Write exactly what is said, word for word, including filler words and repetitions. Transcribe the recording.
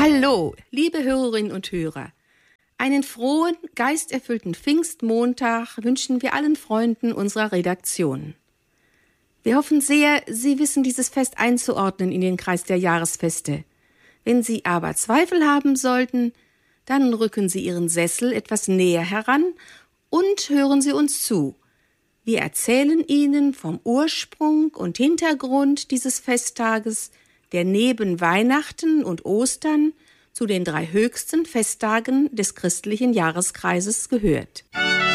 Hallo, liebe Hörerinnen und Hörer. Einen frohen, geisterfüllten Pfingstmontag wünschen wir allen Freunden unserer Redaktion. Wir hoffen sehr, Sie wissen dieses Fest einzuordnen in den Kreis der Jahresfeste. Wenn Sie aber Zweifel haben sollten, dann rücken Sie Ihren Sessel etwas näher heran und hören Sie uns zu. Wir erzählen Ihnen vom Ursprung und Hintergrund dieses Festtages, der neben Weihnachten und Ostern zu den drei höchsten Festtagen des christlichen Jahreskreises gehört.